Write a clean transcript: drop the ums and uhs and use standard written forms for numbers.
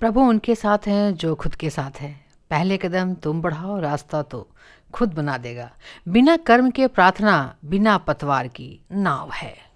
प्रभु उनके साथ हैं जो खुद के साथ हैं। पहले कदम तुम बढ़ाओ, रास्ता तो खुद बना देगा। बिना कर्म के प्रार्थना बिना पतवार की नाव है।